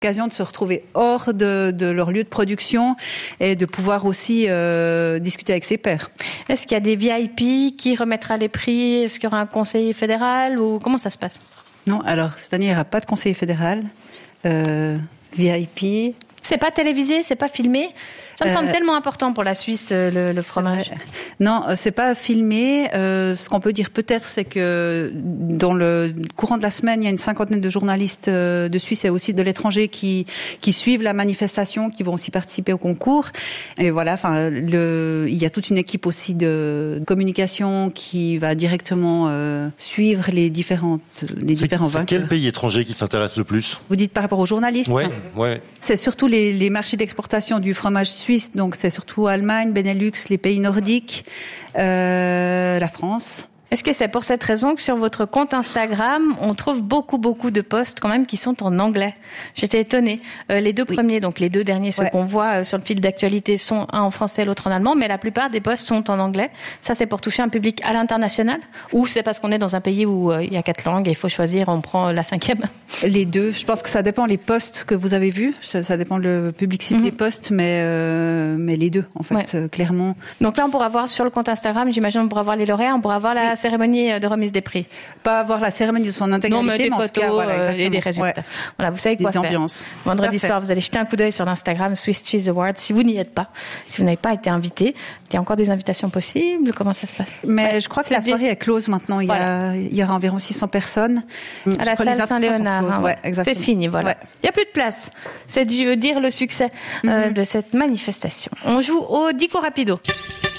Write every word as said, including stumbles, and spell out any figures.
l'occasion de se retrouver hors de, de leur lieu de production et de pouvoir aussi euh, discuter avec ses pairs. Est-ce qu'il y a des V I P qui remettra les prix? Est-ce qu'il y aura un conseiller fédéral ou comment ça se passe? Non, alors cette année il n'y aura pas de conseiller fédéral. Euh, V I P. C'est pas télévisé, c'est pas filmé. Ça me semble euh, tellement important pour la Suisse, le, le fromage. Vrai. Non, c'est pas filmé. Euh, ce qu'on peut dire peut-être, c'est que dans le courant de la semaine, il y a une cinquantaine de journalistes de Suisse et aussi de l'étranger qui qui suivent la manifestation, qui vont aussi participer au concours. Et voilà, enfin, le, il y a toute une équipe aussi de communication qui va directement euh, suivre les différentes les c'est, différents c'est vainqueurs. Quel pays étranger qui s'intéresse le plus? Vous dites par rapport aux journalistes? Ouais, ouais. C'est surtout les, les marchés d'exportation du fromage suisse, donc c'est surtout Allemagne, Benelux, les pays nordiques, euh, la France. Est-ce que c'est pour cette raison que sur votre compte Instagram, on trouve beaucoup, beaucoup de posts quand même qui sont en anglais? J'étais étonnée. Euh, les deux oui. premiers, donc les deux derniers, ceux ouais. qu'on voit euh, sur le fil d'actualité, sont un en français, l'autre en allemand, mais la plupart des posts sont en anglais. Ça, c'est pour toucher un public à l'international? Ou c'est parce qu'on est dans un pays où euh, il y a quatre langues et il faut choisir, on prend la cinquième? Les deux. Je pense que ça dépend les posts que vous avez vus. Ça, ça dépend le public cible mm-hmm. des posts, mais, euh, mais les deux, en fait, ouais. euh, clairement. Donc là, on pourra voir sur le compte Instagram, j'imagine, on pourra voir les lauréats, on pourra voir la oui. cérémonie de remise des prix. Pas avoir la cérémonie de son intégralité, non, mais des mais en photos tout cas, voilà, et des résultats. Ouais. Voilà, vous savez quoi des faire. Ambiances. Vendredi soir, vous allez jeter un coup d'œil sur l'Instagram Swiss Cheese Awards. Si vous n'y êtes pas, si vous n'avez pas été invité, il y a encore des invitations possibles. Comment ça se passe? Mais ouais, je crois que la soirée est close maintenant. Il y, voilà. a, il y aura environ six cents personnes. À la salle Saint-Léonard. Hein, ouais, c'est fini, voilà. Ouais. Il n'y a plus de place. C'est dû dire le succès mm-hmm. euh, de cette manifestation. On joue au Dico Rapido.